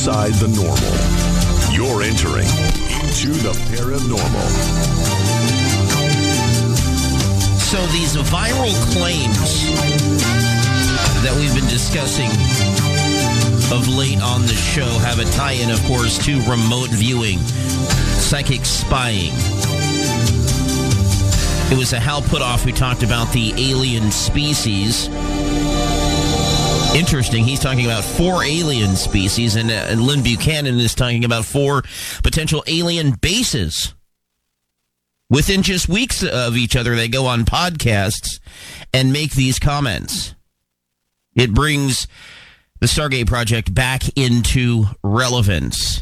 outside the normal. You're entering into the paranormal. So these viral claims that we've been discussing of late on the show have a tie-in, of course, to remote viewing, psychic spying. It was a Hal Puthoff who talked about the alien species. Interesting. He's talking about 4 alien species, and Lynn Buchanan is talking about 4 potential alien bases. Within just weeks of each other, they go on podcasts and make these comments. It brings the Stargate Project back into relevance.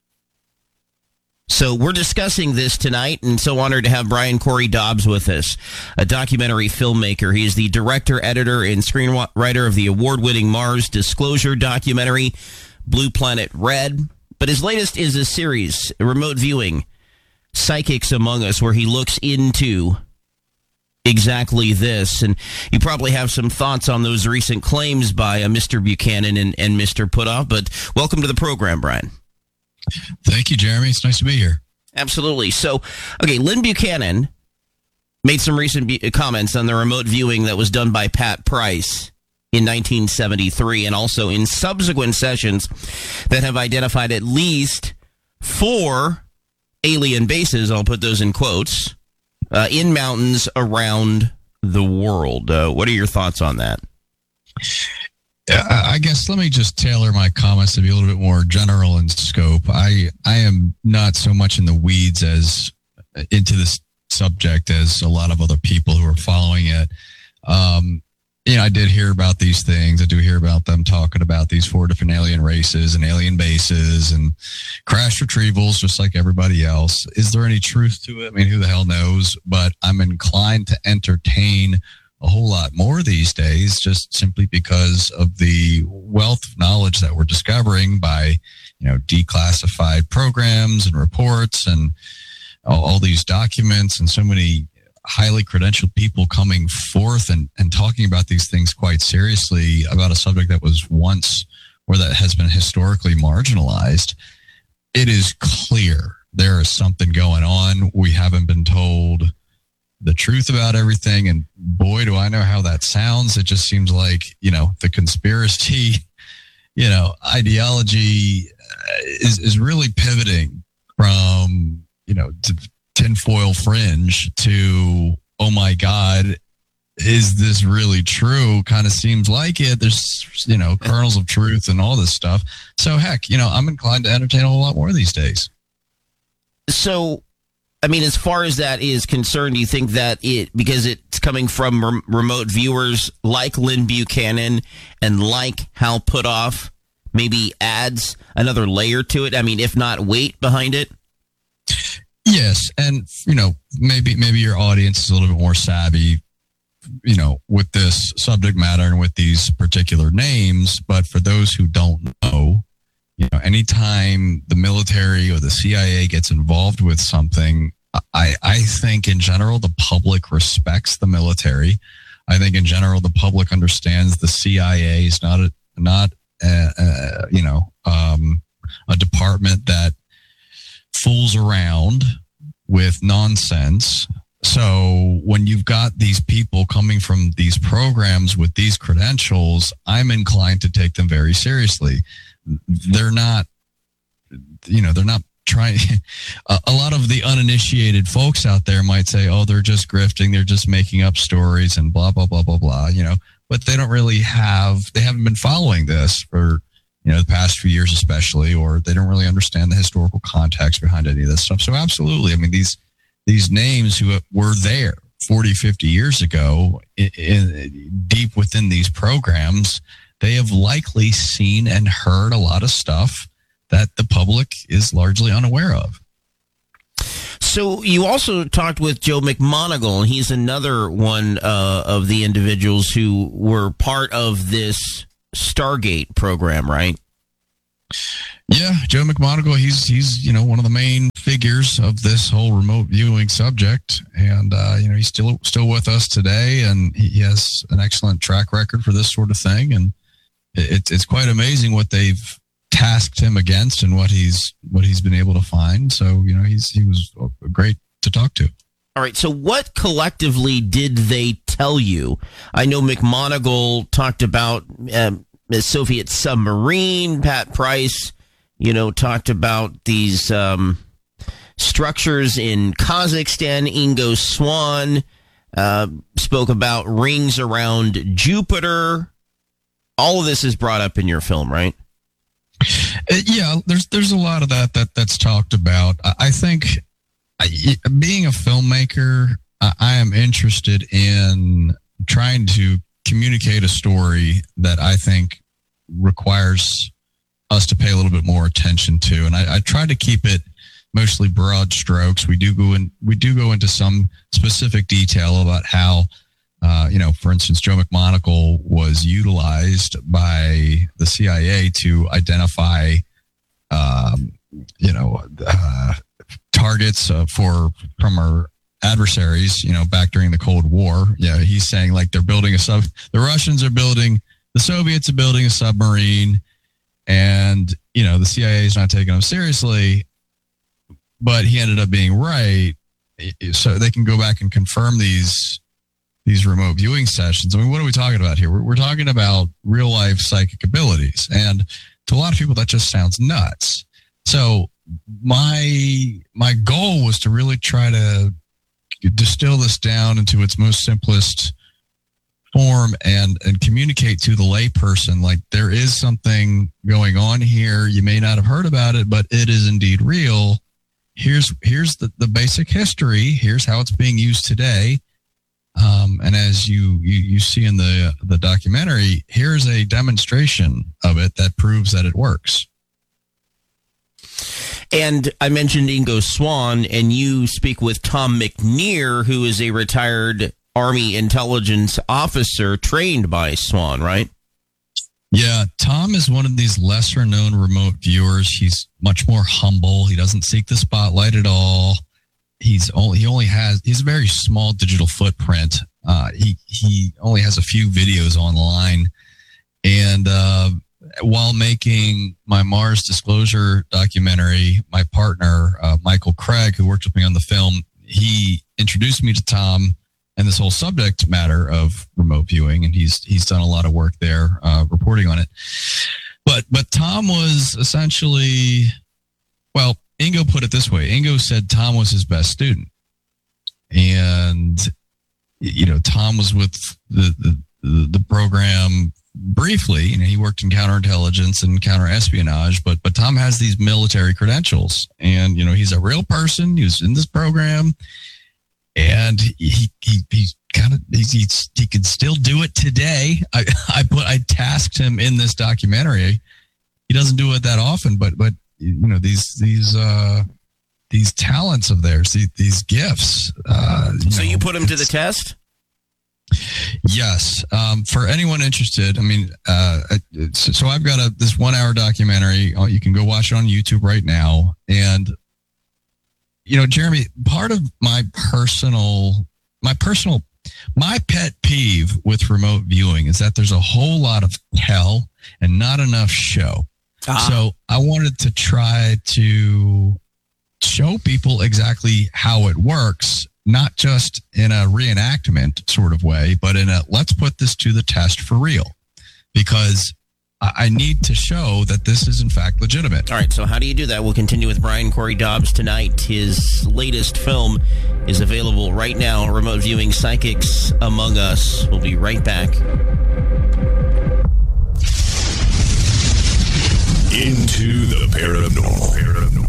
So we're discussing this tonight, and so honored to have Brian Corey Dobbs with us, a documentary filmmaker. He is the director, editor, and screenwriter of the award-winning Mars Disclosure documentary, Blue Planet Red. But his latest is a series, Remote Viewing, Psychics Among Us, where he looks into exactly this. And you probably have some thoughts on those recent claims by Mr. Buchanan and Mr. Puthoff. But welcome to the program, Brian. Thank you, Jeremy. It's nice to be here. Absolutely. So, okay, Lynn Buchanan made some recent comments on the remote viewing that was done by Pat Price in 1973, and also in subsequent sessions that have identified at least 4 alien bases, I'll put those in quotes, in mountains around the world. What are your thoughts on that? I guess let me just tailor my comments to be a little bit more general in scope. I am not so much in the weeds as into this subject as a lot of other people who are following it. I did hear about these things. I do hear about them talking about these 4 different alien races and alien bases and crash retrievals, just like everybody else. Is there any truth to it? I mean, who the hell knows? But I'm inclined to entertain a whole lot more these days, just simply because of the wealth of knowledge that we're discovering by, declassified programs and reports and all these documents, and so many highly credentialed people coming forth and talking about these things quite seriously about a subject that was once, or that has been historically marginalized. It is clear there is something going on. We haven't been told the truth about everything, and boy, do I know how that sounds. It just seems like, the conspiracy, ideology is really pivoting from, to tinfoil fringe to, oh my God, is this really true? Kind of seems like it. There's, kernels of truth and all this stuff. So heck, I'm inclined to entertain a whole lot more these days. So, I mean, as far as that is concerned, do you think that because it's coming from remote viewers like Lynn Buchanan and like Hal Puthoff, maybe adds another layer to it? I mean, if not weight behind it? Yes, and, maybe your audience is a little bit more savvy, with this subject matter and with these particular names. But for those who don't know, anytime the military or the CIA gets involved with something, I think in general the public respects the military. I think in general the public understands the CIA is not a department that fools around with nonsense. So when you've got these people coming from these programs with these credentials, I'm inclined to take them very seriously. They're not trying. A lot of the uninitiated folks out there might say, oh, they're just grifting. They're just making up stories and blah, blah, blah, blah, blah, but they haven't been following this for, the past few years especially, or they don't really understand the historical context behind any of this stuff. So absolutely. I mean, these names who were there 40, 50 years ago, deep within these programs, they have likely seen and heard a lot of stuff that the public is largely unaware of. So you also talked with Joe McMoneagle, and he's another one of the individuals who were part of this Stargate program, right? Yeah, Joe McMoneagle, he's one of the main figures of this whole remote viewing subject, and he's still with us today, and he has an excellent track record for this sort of thing, and it's quite amazing what they've tasked him against and what he's been able to find. So, he was great to talk to. All right. So what collectively did they tell you? I know McMoneagle talked about the Soviet submarine. Pat Price, talked about these structures in Kazakhstan. Ingo Swann spoke about rings around Jupiter. All of this is brought up in your film, right? Yeah, there's a lot of that's talked about. I think being a filmmaker, I am interested in trying to communicate a story that I think requires us to pay a little bit more attention to, and I try to keep it mostly broad strokes. We do go into some specific detail about how, for instance, Joe McMoneagle was utilized by the CIA to identify, targets from our adversaries, back during the Cold War. Yeah, he's saying like they're building the Russians are building, the Soviets are building a submarine, and the CIA is not taking them seriously. But he ended up being right, so they can go back and confirm these remote viewing sessions. I mean, what are we talking about here? We're talking about real life psychic abilities, and to a lot of people that just sounds nuts. So my goal was to really try to distill this down into its most simplest form and communicate to the layperson, like, there is something going on here. You may not have heard about it, but it is indeed real. Here's the basic history. Here's how it's being used today. And as you see in the documentary, here's a demonstration of it that proves that it works. And I mentioned Ingo Swann, and you speak with Tom McNear, who is a retired Army intelligence officer trained by Swann, right? Yeah, Tom is one of these lesser known remote viewers. He's much more humble. He doesn't seek the spotlight at all. He's a very small digital footprint. He only has a few videos online. And while making my Mars Disclosure documentary, my partner, Michael Craig, who worked with me on the film, he introduced me to Tom and this whole subject matter of remote viewing, and he's done a lot of work there, reporting on it. But Tom was essentially, well, Ingo put it this way. Ingo said Tom was his best student, and Tom was with the program briefly. He worked in counterintelligence and counterespionage, but Tom has these military credentials, and he's a real person. He was in this program. And he can still do it today. I tasked him in this documentary. He doesn't do it that often, but these talents of theirs, these gifts. So you put him to the test? Yes. For anyone interested, so I've got this 1 hour documentary. You can go watch it on YouTube right now. And Jeremy, part of my pet peeve with remote viewing is that there's a whole lot of tell and not enough show. So I wanted to try to show people exactly how it works, not just in a reenactment sort of way, but in a let's put this to the test for real, because I need to show that this is, in fact, legitimate. All right, so how do you do that? We'll continue with Brian Corey Dobbs tonight. His latest film is available right now, Remote Viewing Psychics Among Us. We'll be right back. Into the paranormal.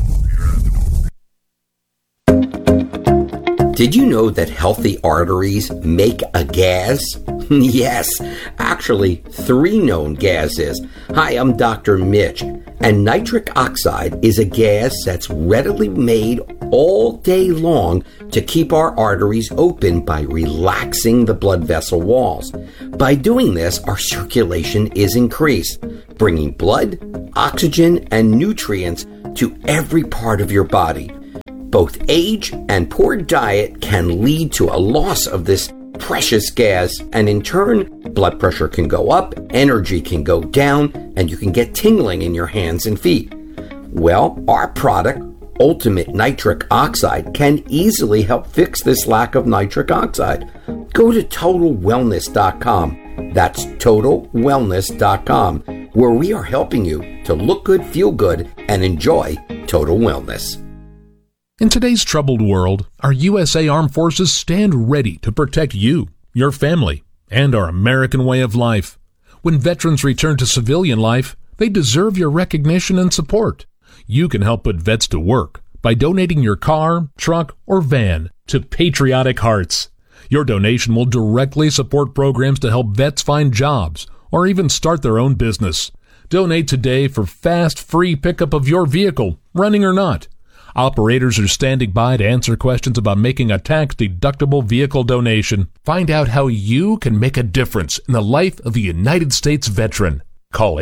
Did you know that healthy arteries make a gas? Yes, actually 3 known gases. Hi, I'm Dr. Mitch, and nitric oxide is a gas that's readily made all day long to keep our arteries open by relaxing the blood vessel walls. By doing this, our circulation is increased, bringing blood, oxygen, and nutrients to every part of your body. Both age and poor diet can lead to a loss of this precious gas, and in turn, blood pressure can go up, energy can go down, and you can get tingling in your hands and feet. Well, our product, Ultimate Nitric Oxide, can easily help fix this lack of nitric oxide. Go to TotalWellness.com. That's TotalWellness.com, where we are helping you to look good, feel good, and enjoy total wellness. In today's troubled world, our USA Armed Forces stand ready to protect you, your family, and our American way of life. When veterans return to civilian life, they deserve your recognition and support. You can help put vets to work by donating your car, truck, or van to Patriotic Hearts. Your donation will directly support programs to help vets find jobs or even start their own business. Donate today for fast, free pickup of your vehicle, running or not. Operators are standing by to answer questions about making a tax-deductible vehicle donation. Find out how you can make a difference in the life of a United States veteran. Call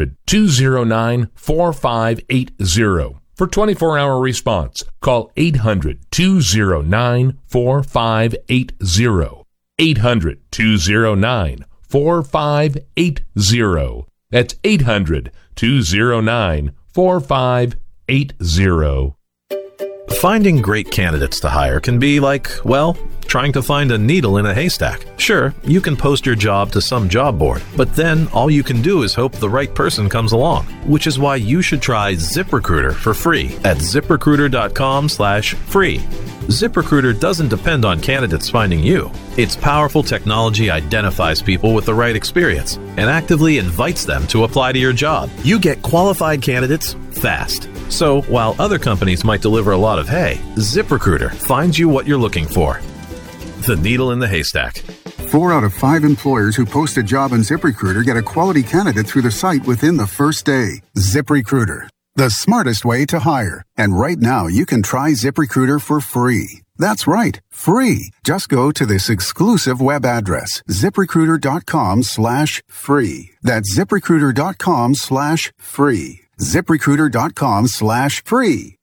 800-209-4580 for 24-hour response. Call 800-209-4580. 800-209-4580. That's 800-209-4580. Finding great candidates to hire can be like, well, trying to find a needle in a haystack. Sure, you can post your job to some job board, but then all you can do is hope the right person comes along, which is why you should try ZipRecruiter for free at ZipRecruiter.com/free. ZipRecruiter doesn't depend on candidates finding you. Its powerful technology identifies people with the right experience and actively invites them to apply to your job. You get qualified candidates fast. So while other companies might deliver a lot of hay, ZipRecruiter finds you what you're looking for. The needle in the haystack. 4 out of 5 employers who post a job on ZipRecruiter get a quality candidate through the site within the first day. ZipRecruiter, the smartest way to hire. And right now, you can try ZipRecruiter for free. That's right, free. Just go to this exclusive web address, ZipRecruiter.com/free. That's ZipRecruiter.com/free. ZipRecruiter.com/free.